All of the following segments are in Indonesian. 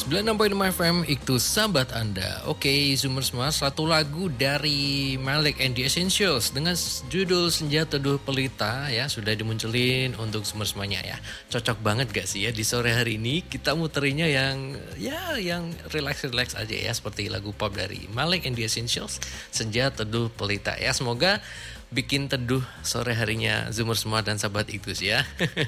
96.5 FM itu sahabat Anda. Oke, Zoomers semua, satu lagu dari Malik and the Essentials dengan judul Senja Teduh Pelita ya sudah dimunculin untuk Zoomers semuanya ya. Cocok banget gak sih ya di sore hari ini kita muterinnya yang relax aja ya seperti lagu pop dari Malik and the Essentials Senja Teduh Pelita ya. Semoga bikin teduh sore harinya Zoomers semua dan sahabat Iktus ya.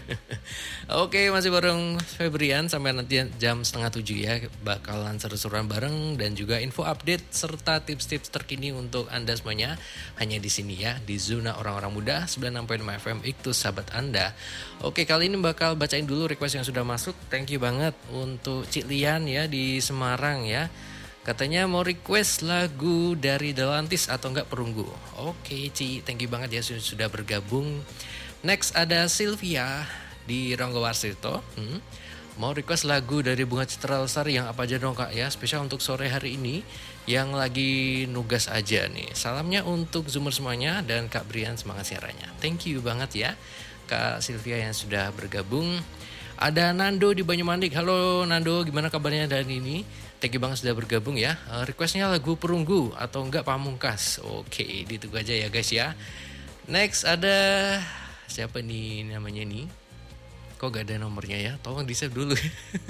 Oke, masih bareng Febrian sampai nanti jam 6:30 ya. Bakalan seru-seruan bareng dan juga info update serta tips-tips terkini untuk Anda semuanya hanya di sini ya di Zona Orang-Orang Muda 96.5 FM Iktus sahabat Anda. Oke, kali ini bakal bacain dulu request yang sudah masuk. Thank you banget untuk Cik Lian ya di Semarang ya. Katanya mau request lagu dari Delantis atau enggak Perunggu. Oke Ci, thank you banget ya sudah bergabung. Next ada Sylvia di Ronggowarsito. Mau request lagu dari Bunga Citra Lestari yang apa aja dong Kak ya. Spesial untuk sore hari ini yang lagi nugas aja nih. Salamnya untuk Zoomer semuanya dan Kak Brian semangat siarannya. Thank you banget ya Kak Sylvia yang sudah bergabung. Ada Nando di Banyumanik. Halo Nando, gimana kabarnya dan ini? Thank you banget sudah bergabung ya. Requestnya lagu Perunggu atau enggak Pamungkas. Oke, ditunggu aja ya guys ya. Next ada siapa nih namanya nih? Kok gak ada nomornya ya? Tolong di save dulu.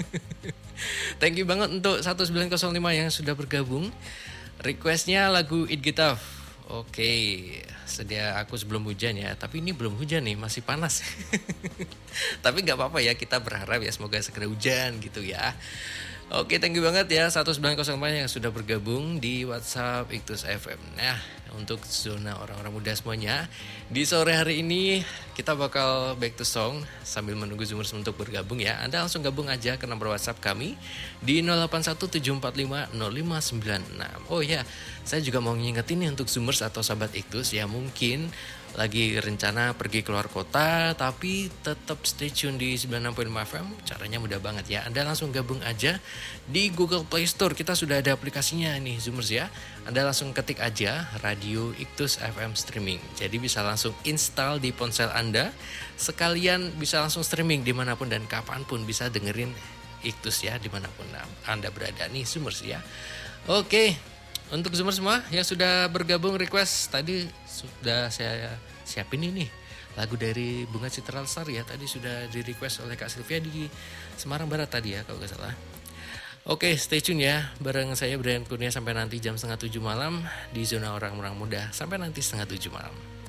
Thank you banget untuk 1905 yang sudah bergabung. Requestnya lagu It Get Tough. Oke, sedia aku sebelum hujan ya. Tapi ini belum hujan nih, masih panas. Tapi gak apa-apa ya, kita berharap ya semoga segera hujan gitu ya. Oke, thank you banget ya 1905 yang sudah bergabung di WhatsApp Iktus FM. Nah, untuk Zona Orang-Orang Muda semuanya, di sore hari ini kita bakal back to song sambil menunggu Zoomers untuk bergabung ya. Anda langsung gabung aja ke nomor WhatsApp kami di 0817450596. Oh ya, saya juga mau ngingetin nih untuk Zoomers atau sahabat Iktus ya mungkin lagi rencana pergi keluar kota tapi tetap stay tune di 96.5 FM. Caranya mudah banget ya. Anda langsung gabung aja di Google Play Store. Kita sudah ada aplikasinya nih Zoomers ya. Anda langsung ketik aja Radio Iktus FM Streaming. Jadi bisa langsung install di ponsel Anda. Sekalian bisa langsung streaming dimanapun dan kapanpun bisa dengerin Iktus ya dimanapun Anda berada nih Zoomers ya. Oke, untuk Zoomers semua yang sudah bergabung request tadi sudah saya siapin ini lagu dari Bunga Citra Lestari ya. Tadi sudah di request oleh Kak Sylvia di Semarang Barat tadi ya kalau gak salah. Oke, stay tune ya bareng saya Brian Kurnia sampai nanti jam 6:30 malam di Zona Orang-Orang Muda sampai nanti 6:30 malam.